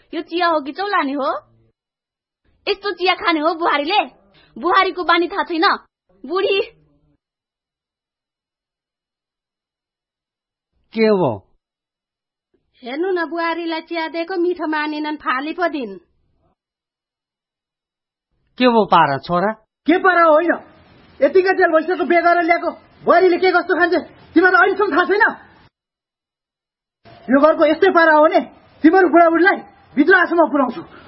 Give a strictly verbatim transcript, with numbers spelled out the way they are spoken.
यो चिया हो कि चौलानी हो? यस्तो चिया खाने हो बुहारीले? बुहारीको बानी थाहा छैन? बुढी के हो? हेर्नु न बुहारीलाई चिया दिएको मिठो मानिनन्, फाली पो दिन्। के हो पारा छोरा? के पारा होइन, यतिका जेल भइसक्यो बे गरेर ल्याएको बुहारीले के कस्तो खान्छ तिमीहरू अहिलेसम्म थाहा छैन? यो घरको यस्तै पारा हो भने तिमीहरू बुढाबुढीलाई भित्र आसम्म पुर्याउँछु।